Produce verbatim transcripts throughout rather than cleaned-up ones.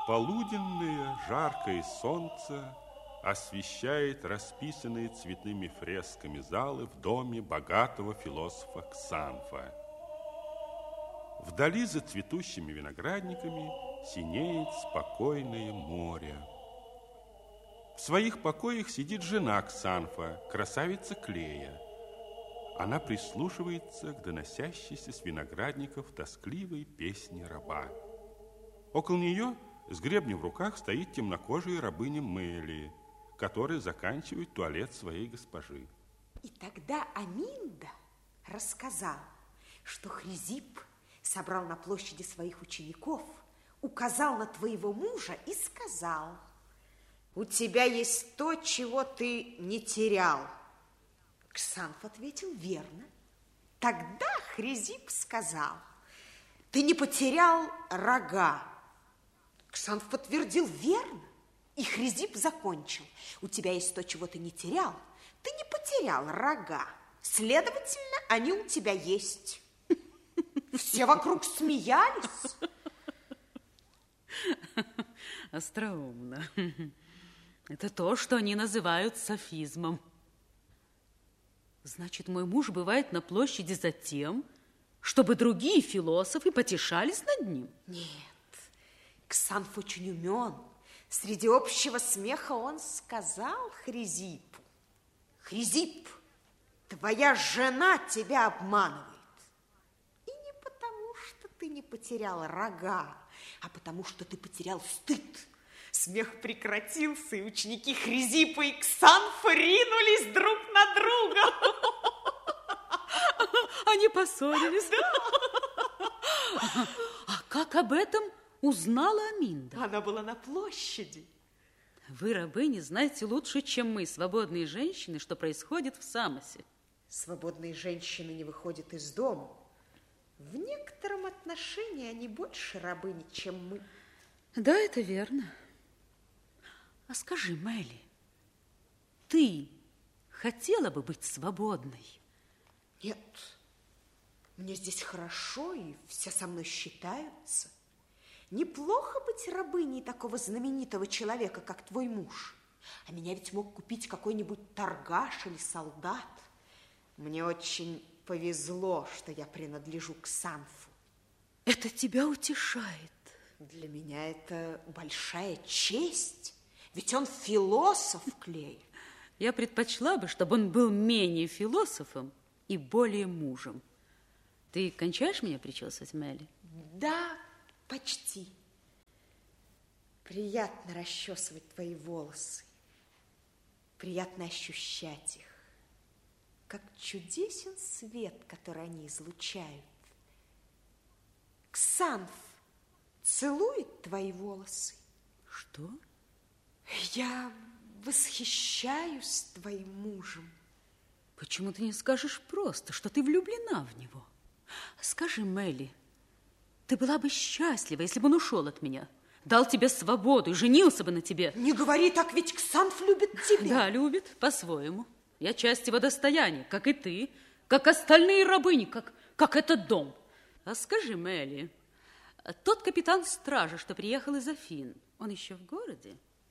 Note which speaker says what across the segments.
Speaker 1: Полуденное жаркое солнце освещает расписанные цветными фресками залы в доме богатого философа Ксанфа. Вдали за цветущими виноградниками синеет спокойное море. В своих покоях сидит жена Ксанфа, красавица Клея. Она прислушивается к доносящейся с виноградников тоскливой песне раба. Около нее с гребнем в руках стоит темнокожая рабыня Мелия, которая заканчивает туалет своей госпожи.
Speaker 2: И тогда Аминда рассказал, что Хризип собрал на площади своих учеников, указал на твоего мужа и сказал: у тебя есть то, чего ты не терял. Ксанф ответил: верно. Тогда Хризип сказал: ты не потерял рога. Ксанф подтвердил: верно. И Хризип закончил: у тебя есть то, чего ты не терял. Ты не потерял рога. Следовательно, они у тебя есть. Все вокруг смеялись.
Speaker 3: Остроумно. Это то, что они называют софизмом. Значит, мой муж бывает на площади за тем, чтобы другие философы потешались над ним?
Speaker 2: Нет, Ксанф очень умен. Среди общего смеха он сказал Хризипу: Хризип, твоя жена тебя обманывает. И не потому, что ты не потерял рога, а потому, что ты потерял стыд. Смех прекратился, и ученики Хризипа и Ксанфа ринулись друг на друга.
Speaker 3: Они поссорились?
Speaker 2: Да.
Speaker 3: А как об этом узнала Аминда?
Speaker 2: Она была на площади.
Speaker 3: Вы, рабыни, знаете лучше, чем мы, свободные женщины, что происходит в Самосе.
Speaker 2: Свободные женщины не выходят из дома. В некотором отношении они больше рабыни, чем мы.
Speaker 3: Да, это верно. А скажи, Мелли, ты хотела бы быть свободной?
Speaker 2: Нет, мне здесь хорошо, и все со мной считаются. Неплохо быть рабыней такого знаменитого человека, как твой муж. А меня ведь мог купить какой-нибудь торгаш или солдат. Мне очень повезло, что я принадлежу к Ксанфу.
Speaker 3: Это тебя утешает?
Speaker 2: Для меня это большая честь, ведь он философ, Клея.
Speaker 3: Я предпочла бы, чтобы он был менее философом и более мужем. Ты кончаешь меня причесывать, Мелли?
Speaker 2: Да, почти. Приятно расчесывать твои волосы. Приятно ощущать их. Как чудесен свет, который они излучают. Ксанф целует твои волосы.
Speaker 3: Что?
Speaker 2: Я восхищаюсь твоим мужем.
Speaker 3: Почему ты не скажешь просто, что ты влюблена в него? Скажи, Мелли, ты была бы счастлива, если бы он ушел от меня, дал тебе свободу и женился бы на тебе?
Speaker 2: Не говори так, ведь Ксанф любит тебя.
Speaker 3: Да, любит, по-своему. Я часть его достояния, как и ты, как остальные рабыни, как, как этот дом. А скажи, Мелли, тот капитан стражи, что приехал из Афин, он еще в городе?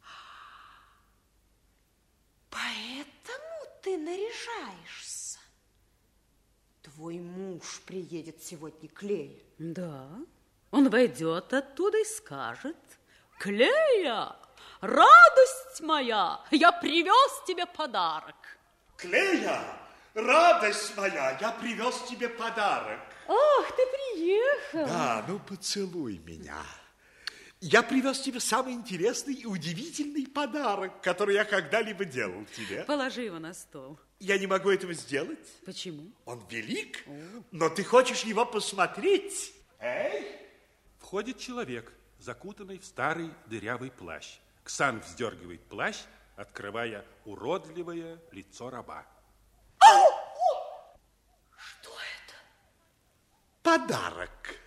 Speaker 2: Поэтому ты наряжаешься. Твой муж приедет сегодня, Клея.
Speaker 3: Да, он войдет оттуда и скажет: Клея, радость моя, я привез тебе подарок.
Speaker 4: Клея, радость моя, я привез тебе подарок.
Speaker 3: Ах, ты приехал.
Speaker 4: Да, ну поцелуй меня. Я привез тебе самый интересный и удивительный подарок, который я когда-либо делал тебе.
Speaker 3: Положи его на стол.
Speaker 4: Я не могу этого сделать.
Speaker 3: Почему?
Speaker 4: Он велик, но ты хочешь его посмотреть. Эй!
Speaker 1: Входит человек, закутанный в старый дырявый плащ. Ксанф вздергивает плащ, открывая уродливое лицо раба.
Speaker 3: Что это?
Speaker 4: Подарок.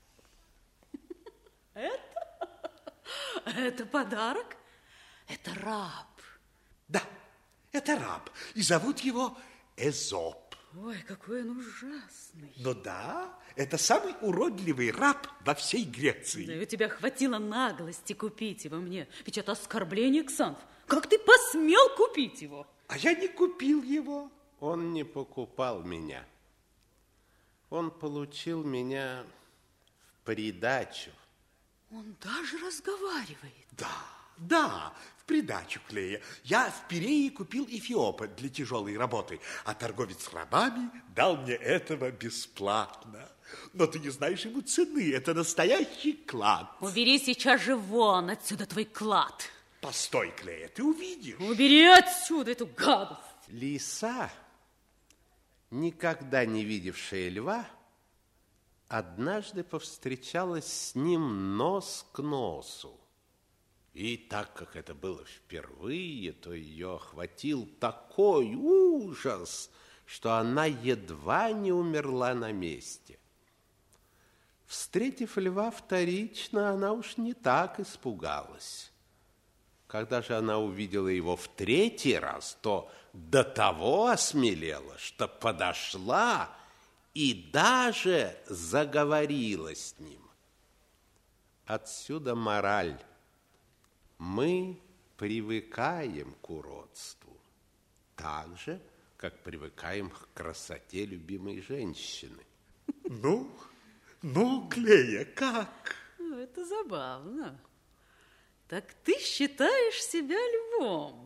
Speaker 3: Это? Это подарок? Это раб.
Speaker 4: Да, это раб, и зовут его Эзоп.
Speaker 3: Ой, какой он ужасный.
Speaker 4: Ну да, это самый уродливый раб во всей Греции.
Speaker 3: Да и у тебя хватило наглости купить его мне. Ведь это оскорбление, Ксанф. Как ты посмел купить его?
Speaker 4: А я не купил его.
Speaker 5: Он не покупал меня. Он получил меня в придачу.
Speaker 3: Он даже разговаривает.
Speaker 4: Да, да, в придачу, Клея. Я в Пирее купил эфиопа для тяжелой работы, а торговец рабами дал мне этого бесплатно. Но ты не знаешь ему цены, это настоящий клад.
Speaker 3: Убери сейчас же вон отсюда твой клад.
Speaker 4: Постой, Клея, ты увидишь.
Speaker 3: Убери отсюда эту гадость.
Speaker 5: Лиса, никогда не видевшая льва, однажды повстречалась с ним нос к носу. И так как это было впервые, то ее охватил такой ужас, что она едва не умерла на месте. Встретив льва вторично, она уж не так испугалась. Когда же она увидела его в третий раз, то до того осмелела, что подошла и даже заговорила с ним. Отсюда мораль. Мы привыкаем к уродству, так же, как привыкаем к красоте любимой женщины.
Speaker 4: Ну, ну, Клея, как?
Speaker 3: Это забавно. Так ты считаешь себя львом?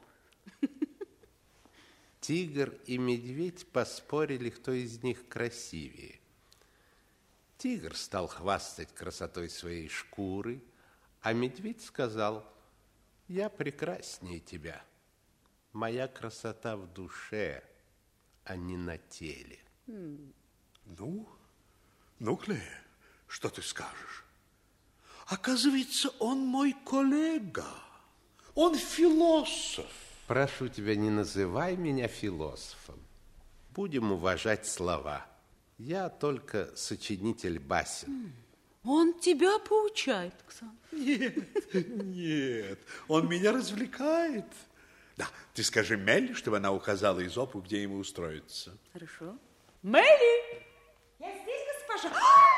Speaker 5: Тигр и медведь поспорили, кто из них красивее. Тигр стал хвастать красотой своей шкуры, а медведь сказал: «Я прекраснее тебя. Моя красота в душе, а не на теле».
Speaker 4: Ну, ну, Клея, что ты скажешь? Оказывается, он мой коллега. Он философ.
Speaker 5: Прошу тебя, не называй меня философом. Будем уважать слова. Я только сочинитель басен.
Speaker 3: Он тебя поучает, Ксан.
Speaker 4: Нет, нет, он меня развлекает. Да, ты скажи Мелли, чтобы она указала Изопу, где ему устроиться.
Speaker 3: Хорошо. Мелли!
Speaker 2: Я здесь, госпожа.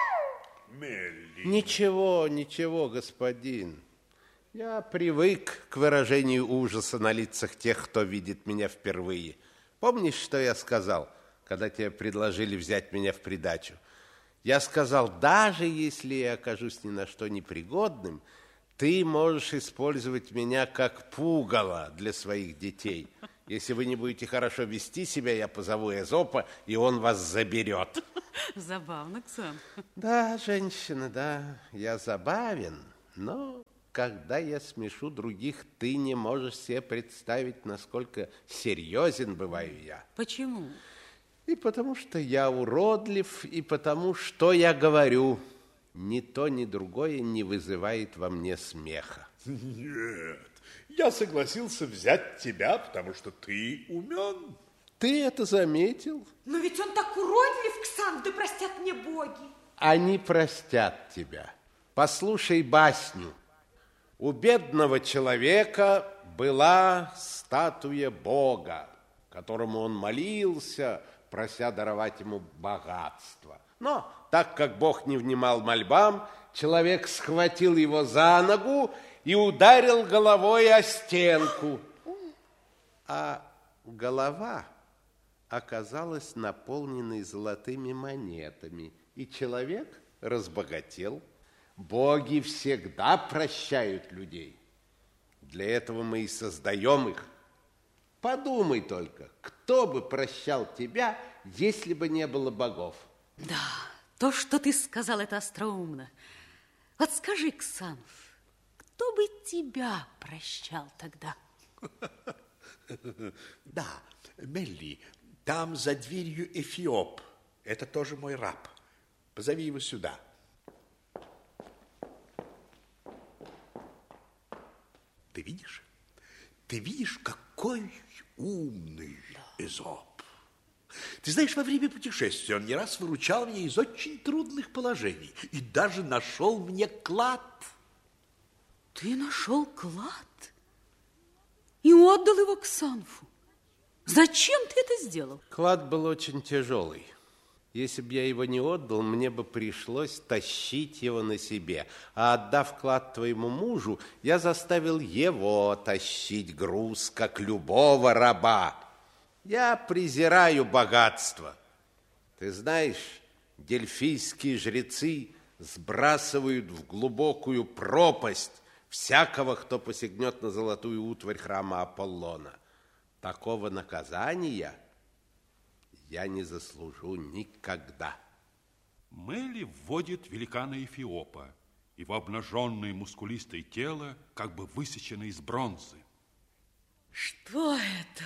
Speaker 4: Мелли.
Speaker 5: Ничего, ничего, господин. Я привык к выражению ужаса на лицах тех, кто видит меня впервые. Помнишь, что я сказал, когда тебе предложили взять меня в придачу? Я сказал, даже если я окажусь ни на что непригодным, ты можешь использовать меня как пугало для своих детей. Если вы не будете хорошо вести себя, я позову Эзопа, и он вас заберет.
Speaker 3: Забавно, Ксан.
Speaker 5: Да, женщина, да, я забавен, но когда я смешу других, ты не можешь себе представить, насколько серьезен бываю я.
Speaker 3: Почему?
Speaker 5: И потому что я уродлив, и потому что я говорю, ни то, ни другое не вызывает во мне смеха.
Speaker 4: Нет, я согласился взять тебя, потому что ты умен.
Speaker 5: Ты это заметил?
Speaker 2: Но ведь он так уродлив, Ксан, да простят мне боги.
Speaker 5: Они простят тебя. Послушай басню. У бедного человека была статуя Бога, которому он молился, прося даровать ему богатство. Но так как Бог не внимал мольбам, человек схватил его за ногу и ударил головой о стенку. А голова оказалась наполненной золотыми монетами, и человек разбогател. Боги всегда прощают людей. Для этого мы и создаем их. Подумай только, кто бы прощал тебя, если бы не было богов?
Speaker 3: Да, то, что ты сказал, это остроумно. Вот скажи, Ксанф, кто бы тебя прощал тогда?
Speaker 4: Да, Мелли, там за дверью эфиоп. Это тоже мой раб. Позови его сюда. Ты видишь? Ты видишь, какой умный Эзоп. Ты знаешь, во время путешествия он не раз выручал меня из очень трудных положений и даже нашел мне клад.
Speaker 3: Ты нашел клад и отдал его Ксанфу? Зачем ты это сделал?
Speaker 5: Клад был очень тяжелый. Если бы я его не отдал, мне бы пришлось тащить его на себе. А отдав клад твоему мужу, я заставил его тащить груз, как любого раба. Я презираю богатство. Ты знаешь, дельфийские жрецы сбрасывают в глубокую пропасть всякого, кто посягнет на золотую утварь храма Аполлона. Такого наказания я не заслужу никогда.
Speaker 1: Мели вводит великана Эфиопа. Его обнаженное мускулистое тело как бы высечено из бронзы.
Speaker 3: Что это?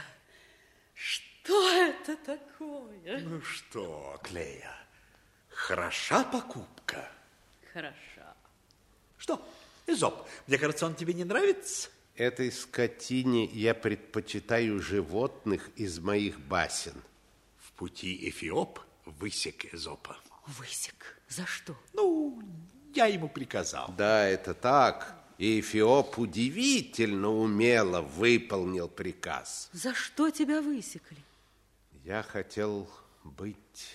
Speaker 3: Что это такое?
Speaker 4: Ну что, Клея, хороша покупка?
Speaker 3: Хороша.
Speaker 4: Что, Эзоп, мне кажется, он тебе не нравится?
Speaker 5: Этой скотине я предпочитаю животных из моих басен.
Speaker 4: В пути Эфиоп высек Эзопа.
Speaker 3: Высек? За что?
Speaker 4: Ну, я ему приказал.
Speaker 5: Да, это так. И Эфиоп удивительно умело выполнил приказ.
Speaker 3: За что тебя высекли?
Speaker 5: Я хотел быть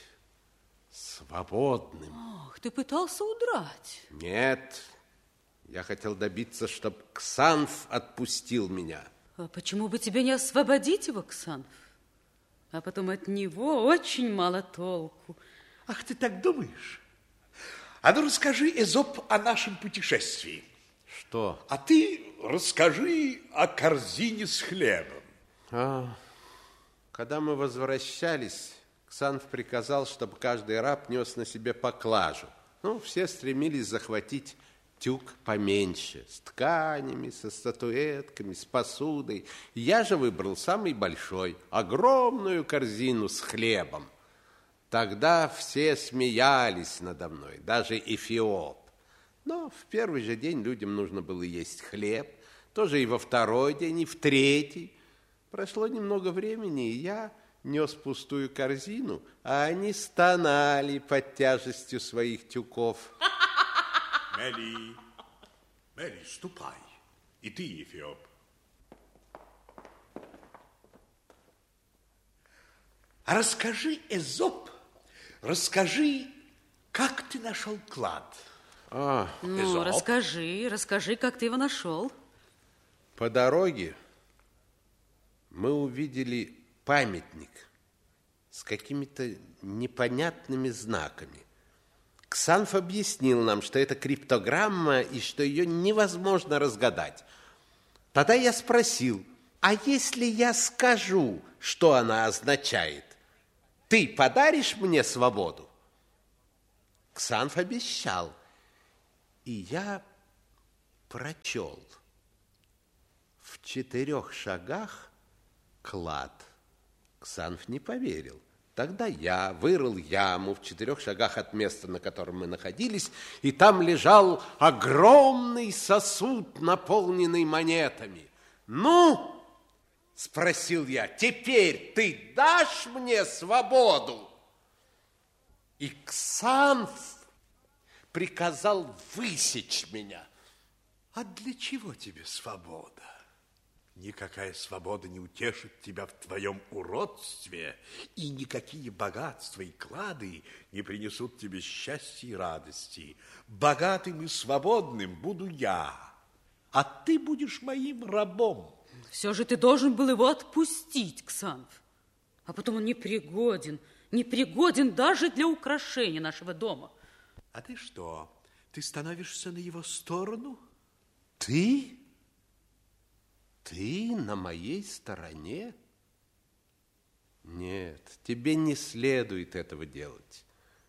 Speaker 5: свободным.
Speaker 3: Ах, ты пытался удрать.
Speaker 5: Нет, я хотел добиться, чтобы Ксанф отпустил меня.
Speaker 3: А почему бы тебе не освободить его, Ксанф? А потом от него очень мало толку.
Speaker 4: Ах, ты так думаешь? А ну расскажи, Эзоп, о нашем путешествии.
Speaker 5: Что?
Speaker 4: А ты расскажи о корзине с хлебом.
Speaker 5: А, когда мы возвращались, Ксанф приказал, чтобы каждый раб нес на себе поклажу. Ну, все стремились захватить тюк поменьше, с тканями, со статуэтками, с посудой. Я же выбрал самый большой, огромную корзину с хлебом. Тогда все смеялись надо мной, даже Эфиоп. Но в первый же день людям нужно было есть хлеб, тоже и во второй день, и в третий. Прошло немного времени, и я нес пустую корзину, а они стонали под тяжестью своих тюков.
Speaker 4: Мели, Мели, ступай. И ты, Эфиоп. А расскажи, Эзоп, расскажи, как ты нашел клад.
Speaker 5: А,
Speaker 3: Ну,
Speaker 4: Эзоп?
Speaker 3: расскажи, расскажи, как ты его нашел.
Speaker 5: по дороге мы увидели памятник с какими-то непонятными знаками. Ксанф объяснил нам, что это криптограмма и что ее невозможно разгадать. Тогда я спросил, а если я скажу, что она означает, ты подаришь мне свободу? Ксанф обещал, и я прочел. В четырех шагах клад. Ксанф не поверил. Тогда я вырыл яму в четырех шагах от места, на котором мы находились, и там лежал огромный сосуд, наполненный монетами. «Ну, — спросил я, — теперь ты дашь мне свободу?» И Ксанф приказал высечь меня.
Speaker 4: А для чего тебе свобода? Никакая свобода не утешит тебя в твоем уродстве, и никакие богатства и клады не принесут тебе счастья и радости. Богатым и свободным буду я, а ты будешь моим рабом.
Speaker 3: Все же ты должен был его отпустить, Ксанф. А потом он непригоден, непригоден даже для украшения нашего дома.
Speaker 4: А ты что, ты становишься на его сторону?
Speaker 5: Ты? Ты на моей стороне? Нет, тебе не следует этого делать.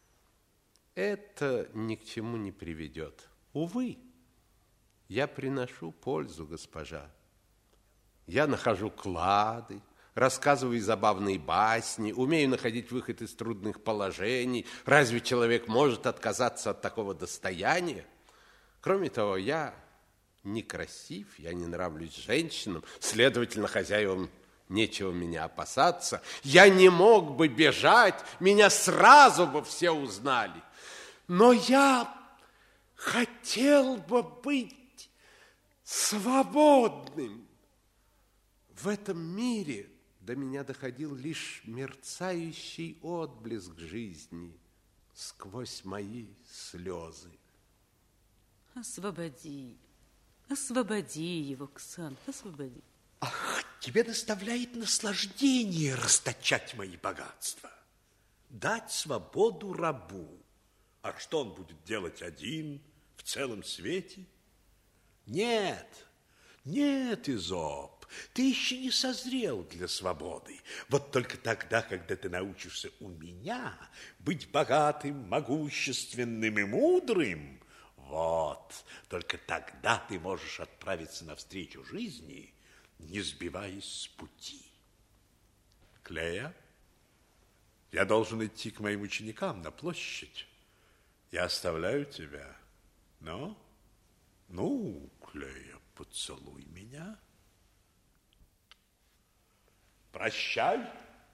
Speaker 5: Это ни к чему не приведет. Увы, я приношу пользу, госпожа. Я нахожу клады, рассказываю забавные басни, умею находить выход из трудных положений. Разве человек может отказаться от такого достояния? Кроме того, я некрасив, я не нравлюсь женщинам, следовательно, хозяевам нечего меня опасаться. Я не мог бы бежать, меня сразу бы все узнали. Но я хотел бы быть свободным. В этом мире до меня доходил лишь мерцающий отблеск жизни сквозь мои слезы.
Speaker 3: Освободи, освободи его, Ксанф, освободи.
Speaker 4: Ах, тебе доставляет наслаждение расточать мои богатства, дать свободу рабу. А что он будет делать один в целом свете? Нет, нет, Изоп, ты еще не созрел для свободы. Вот только тогда, когда ты научишься у меня быть богатым, могущественным и мудрым, вот, только тогда ты можешь отправиться навстречу жизни, не сбиваясь с пути. Клея, я должен идти к моим ученикам на площадь. Я оставляю тебя. Но, ну, Клея, поцелуй меня. Прощай.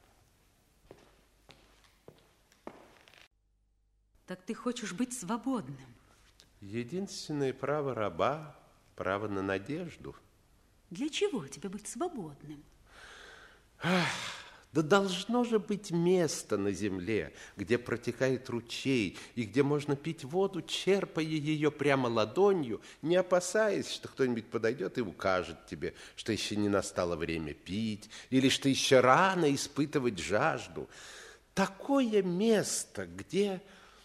Speaker 3: Так ты хочешь быть свободным?
Speaker 5: Единственное право раба – право на надежду.
Speaker 3: Для чего тебе быть свободным?
Speaker 5: Ах, да должно же быть место на земле, где протекает ручей и где можно пить воду, черпая ее прямо ладонью, не опасаясь, что кто-нибудь подойдет и укажет тебе, что еще не настало время пить или что еще рано испытывать жажду. Такое место, где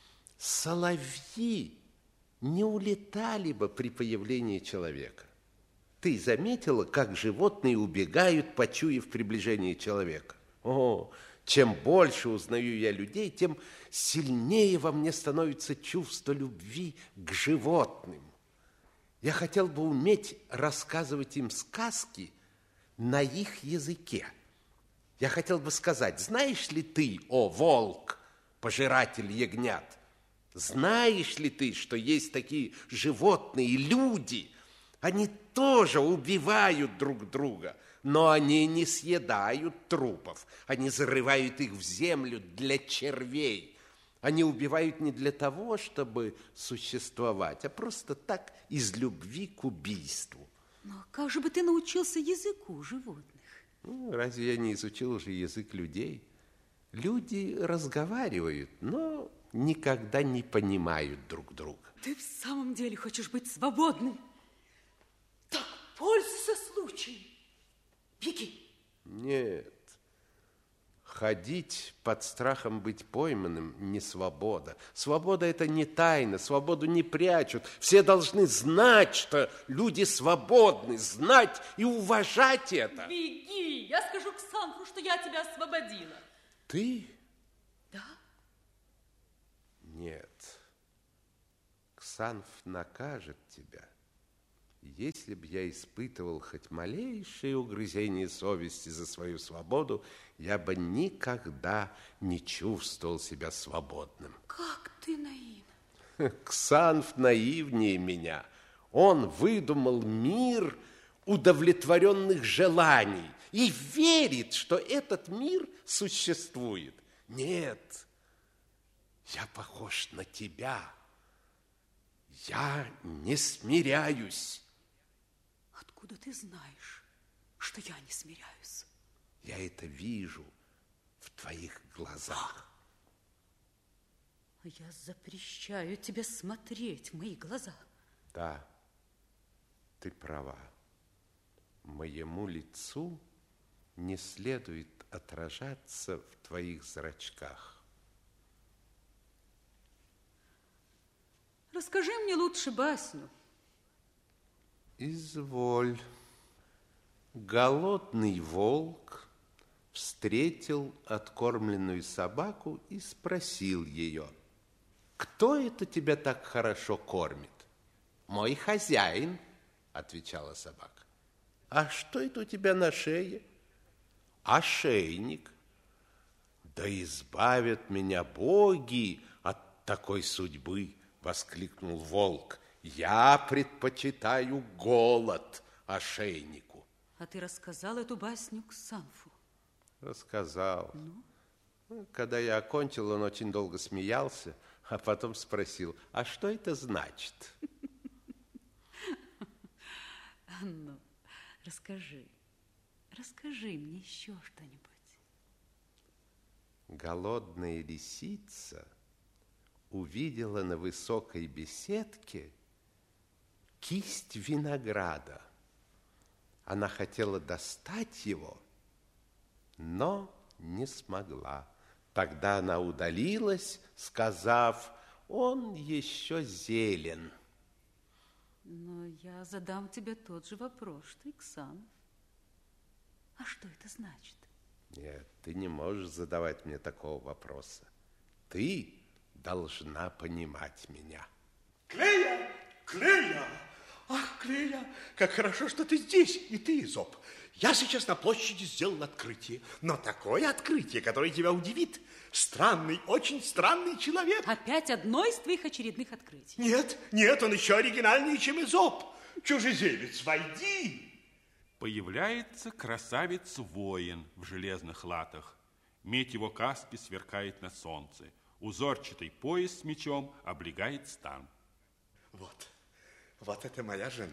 Speaker 5: соловьи не улетали бы при появлении человека. Ты заметила, как животные убегают, почуяв приближение человека? О, чем больше узнаю я людей, тем сильнее во мне становится чувство любви к животным. Я хотел бы уметь рассказывать им сказки на их языке. Я хотел бы сказать: знаешь ли ты, о волк, пожиратель ягнят, знаешь ли ты, что есть такие животные, люди? Они тоже убивают друг друга, но они не съедают трупов. Они зарывают их в землю для червей. Они убивают не для того, чтобы существовать, а просто так, из любви к убийству.
Speaker 3: Но как же бы ты научился языку животных?
Speaker 5: Ну, разве я не изучил уже язык людей? Люди разговаривают, но никогда не понимают друг друга.
Speaker 3: Ты в самом деле хочешь быть свободным?
Speaker 2: Так пользуйся случаем. Беги.
Speaker 5: Нет. Ходить под страхом быть пойманным не свобода. Свобода – это не тайна, свободу не прячут. Все должны знать, что люди свободны, знать и уважать это.
Speaker 3: Беги! Я скажу Ксанфу, что я тебя освободила.
Speaker 5: Ты?
Speaker 3: Да.
Speaker 5: Нет. Ксанф накажет тебя. Если б я испытывал хоть малейшее угрызение совести за свою свободу, я бы никогда не чувствовал себя свободным.
Speaker 3: Как ты наивен.
Speaker 5: Ксанф наивнее меня. Он выдумал мир удовлетворенных желаний и верит, что этот мир существует. Нет, я похож на тебя. Я не смиряюсь.
Speaker 3: Откуда ты знаешь, что я не смиряюсь?
Speaker 5: Я это вижу в твоих глазах.
Speaker 3: Я запрещаю тебе смотреть в мои глаза.
Speaker 5: Да, ты права. Моему лицу не следует отражаться в твоих зрачках.
Speaker 3: Расскажи мне лучше басню.
Speaker 5: Изволь. Голодный волк встретил откормленную собаку и спросил ее: кто это тебя так хорошо кормит? Мой хозяин, отвечала собака. А что это у тебя на шее? Ошейник. Да избавят меня боги от такой судьбы, воскликнул волк. Я предпочитаю голод ошейнику.
Speaker 3: А ты рассказал эту басню Ксанфу?
Speaker 5: Рассказал. Ну? Когда я окончил, он очень долго смеялся, а потом спросил: а что это значит?
Speaker 3: Ну, расскажи. Расскажи мне еще что-нибудь.
Speaker 5: Голодная лисица увидела на высокой беседке кисть винограда. Она хотела достать его, но не смогла. Тогда она удалилась, сказав: он еще зелен.
Speaker 3: Но я задам тебе тот же вопрос, что и Ксанф. А что это значит?
Speaker 5: Нет, ты не можешь задавать мне такого вопроса. Ты должна понимать меня.
Speaker 4: Клея! Клея! Ах, Клея, как хорошо, что ты здесь, и ты, Эзоп. Я сейчас на площади сделал открытие, но такое открытие, которое тебя удивит. Странный, очень странный человек.
Speaker 3: Опять одно из твоих очередных открытий.
Speaker 4: Нет, нет, он еще оригинальнее, чем Эзоп. Чужеземец, войди.
Speaker 1: Появляется красавец-воин в железных латах. Медь его каски сверкает на солнце. Узорчатый пояс с мечом облегает стан.
Speaker 4: Вот, вот это моя жена.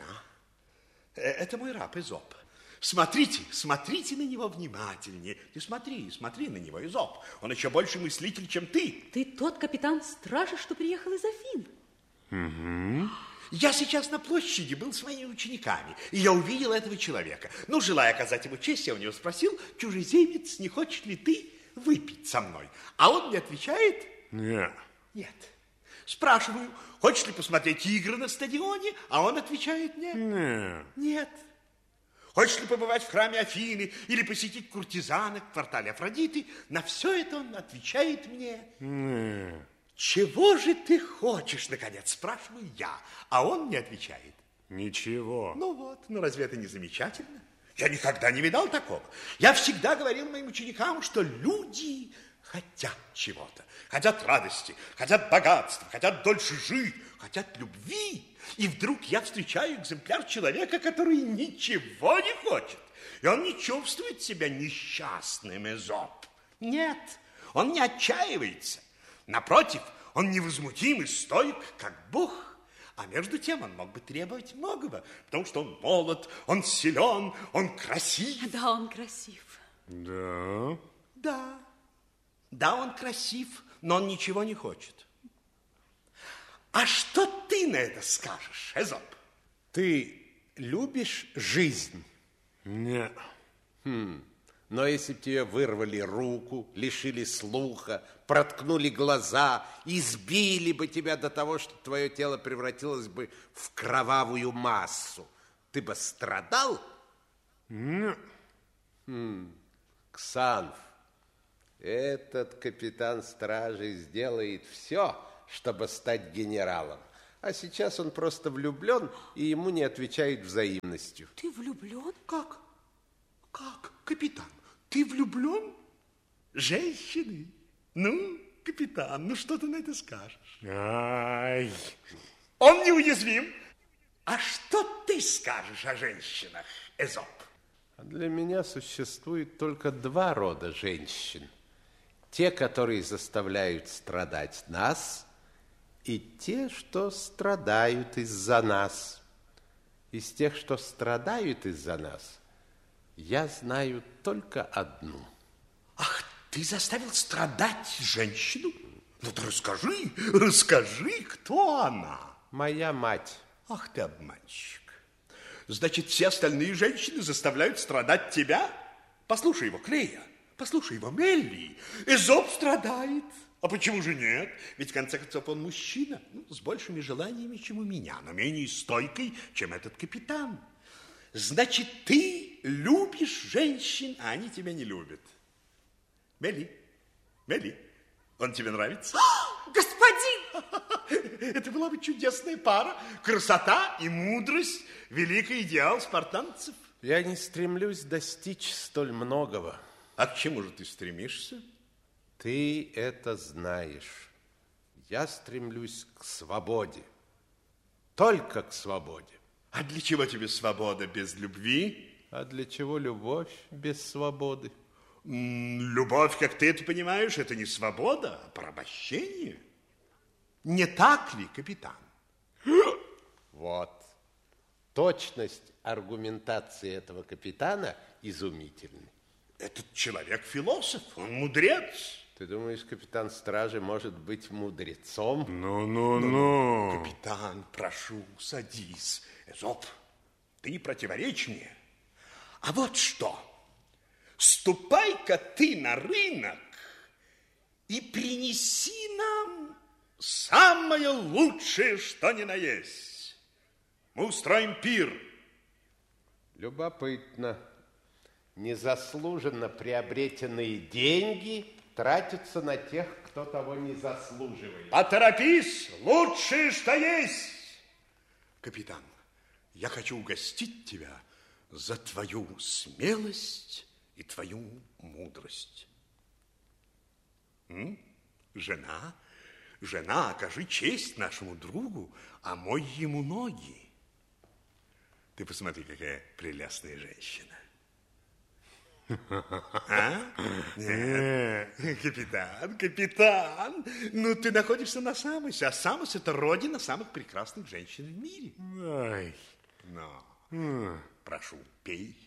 Speaker 4: Это мой раб Эзоп. Смотрите, смотрите на него внимательнее. Ты смотри, смотри на него, Эзоп. Он еще больше мыслитель, чем ты.
Speaker 3: Ты тот капитан стражи, что приехал из Афин.
Speaker 4: Угу. Я сейчас на площади был с моими учениками, и я увидел этого человека. Ну, желая оказать ему честь, я у него спросил: чужеземец, не хочешь ли ты выпить со мной? А он мне отвечает:
Speaker 1: нет.
Speaker 4: Нет. Спрашиваю: хочешь ли посмотреть игры на стадионе? А он отвечает: нет.
Speaker 1: Нет.
Speaker 4: Нет. Хочешь ли побывать в храме Афины или посетить куртизанок в квартале Афродиты? На все это он отвечает мне:
Speaker 1: нет.
Speaker 4: Чего же ты хочешь, наконец, спрашиваю я, а он мне отвечает:
Speaker 1: ничего.
Speaker 4: Ну вот, ну разве это не замечательно? Я никогда не видал такого. Я всегда говорил моим ученикам, что люди хотят чего-то, хотят радости, хотят богатства, хотят дольше жить, хотят любви. И вдруг я встречаю экземпляр человека, который ничего не хочет. И он не чувствует себя несчастным, Эзоп. Нет, он не отчаивается. Напротив, он невозмутим и стойк, как Бог. А между тем он мог бы требовать многого, потому что он молод, он силен, он красив.
Speaker 3: Да, он красив.
Speaker 1: Да.
Speaker 4: Да. Да, он красив, но он ничего не хочет. А что ты на это скажешь, Эзоп?
Speaker 5: Ты любишь жизнь?
Speaker 1: Нет.
Speaker 5: Хм. Но если бы тебе вырвали руку, лишили слуха, проткнули глаза, избили бы тебя до того, что твое тело превратилось бы в кровавую массу, ты бы страдал?
Speaker 1: Нет.
Speaker 5: Хм. Ксанф, этот капитан стражи сделает все, чтобы стать генералом. А сейчас он просто влюблен, и ему не отвечает взаимностью.
Speaker 3: Ты влюблен?
Speaker 4: Как? Как, капитан? Ты влюблен? Женщины? Ну, капитан, ну что ты на это скажешь?
Speaker 1: Ай.
Speaker 4: Он неуязвим. А что ты скажешь о женщинах, Эзоп?
Speaker 5: Для меня существует только два рода женщин. Те, которые заставляют страдать нас, и те, что страдают из-за нас. Из тех, что страдают из-за нас, я знаю только одну.
Speaker 4: Ах, ты заставил страдать женщину? Ну, ты расскажи, расскажи, кто она?
Speaker 5: Моя мать.
Speaker 4: Ах ты обманщик. Значит, все остальные женщины заставляют страдать тебя? Послушай его, Клея, послушай его, Мелли. Эзоп страдает. А почему же нет? Ведь, в конце концов, он мужчина, ну, с большими желаниями, чем у меня, но менее стойкой, чем этот капитан. Значит, ты любишь женщин, а они тебя не любят. Мелли, Мелли, он тебе нравится?
Speaker 2: Господин!
Speaker 4: Это была бы чудесная пара. Красота и мудрость – великий идеал спартанцев.
Speaker 5: Я не стремлюсь достичь столь многого.
Speaker 4: А к чему же ты стремишься?
Speaker 5: Ты это знаешь. Я стремлюсь к свободе. Только к свободе.
Speaker 4: А для чего тебе свобода без любви?
Speaker 5: А для чего любовь без свободы?
Speaker 4: Любовь, как ты это понимаешь, это не свобода, а порабощение. Не так ли, капитан?
Speaker 5: Вот. точность аргументации этого капитана изумительна.
Speaker 4: Этот человек философ, он мудрец.
Speaker 5: Ты думаешь, капитан стражи может быть мудрецом?
Speaker 1: Ну, ну, ну.
Speaker 4: Капитан, прошу, садись. Эзоп, ты не противоречь мне. А вот что. Ступай-ка ты на рынок и принеси нам самое лучшее, что ни на есть. Мы устроим пир.
Speaker 5: Любопытно. Незаслуженно приобретенные деньги тратятся на тех, кто того не заслуживает.
Speaker 4: Поторопись, лучшее, что есть. Капитан, я хочу угостить тебя за твою смелость и твою мудрость. М? Жена, жена, окажи честь нашему другу, омой ему ноги. Ты посмотри, какая прелестная женщина. А? Нет. Капитан, капитан, ну ты находишься на Самосе, а Самос — это родина самых прекрасных женщин в мире.
Speaker 1: Ай.
Speaker 4: Но,
Speaker 1: М.
Speaker 4: прошу, пей.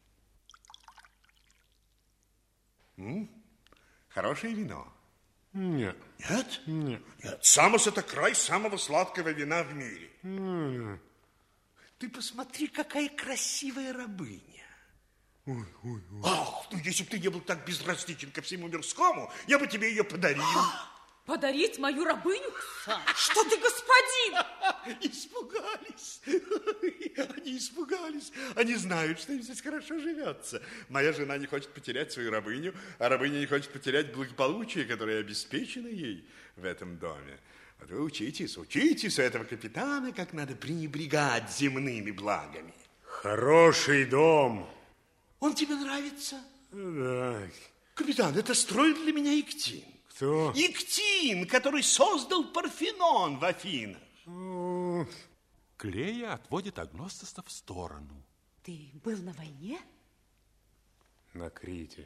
Speaker 4: М? Хорошее вино.
Speaker 1: Нет.
Speaker 4: Нет?
Speaker 1: Нет.
Speaker 4: Нет. Самос — это край самого сладкого вина в мире.
Speaker 1: М.
Speaker 4: Ты посмотри, какая красивая рабыня.
Speaker 1: Ой, ой, ой.
Speaker 4: Ах, ну если бы ты не был так безразличен ко всему мирскому, я бы тебе ее подарил.
Speaker 3: Подарить мою рабыню?
Speaker 2: Что ты, господин?
Speaker 4: Испугались. Они испугались. Они знают, что им здесь хорошо живется. Моя жена не хочет потерять свою рабыню, а рабыня не хочет потерять благополучие, которое обеспечено ей в этом доме. Вот вы учитесь, учитесь у этого капитана, как надо пренебрегать земными благами.
Speaker 1: Хороший дом.
Speaker 4: Он тебе нравится?
Speaker 1: Да.
Speaker 4: Капитан, это строит для меня Иктин.
Speaker 1: Кто?
Speaker 4: Иктин, который создал Парфенон в Афинах.
Speaker 1: О, Клея отводит Агностоса в сторону.
Speaker 2: Ты был на войне?
Speaker 1: На Крите.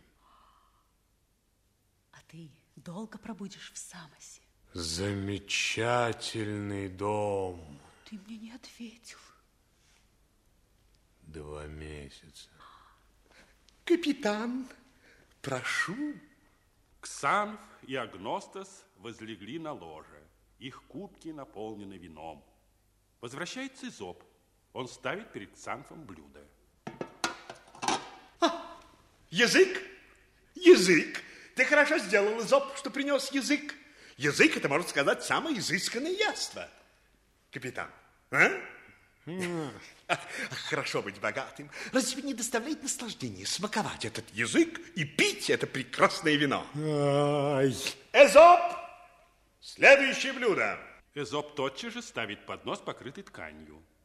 Speaker 3: А ты долго пробудешь в Самосе?
Speaker 1: Замечательный дом.
Speaker 3: Ты мне не ответил.
Speaker 1: Два месяца.
Speaker 4: Капитан, прошу.
Speaker 1: Ксанф и Агностос возлегли на ложе. Их кубки наполнены вином. Возвращается Изоп. Он ставит перед Ксанфом блюдо.
Speaker 4: А, язык? Язык. Ты хорошо сделал, Изоп, что принес язык. Язык — это, можно сказать, самое изысканное яство. Капитан, а? Ах, хорошо быть богатым. Разве не доставляет наслаждения смаковать этот язык и пить это прекрасное вино?
Speaker 1: Ай.
Speaker 4: Эзоп, следующее блюдо.
Speaker 1: Эзоп тотчас же ставит поднос, покрытый тканью.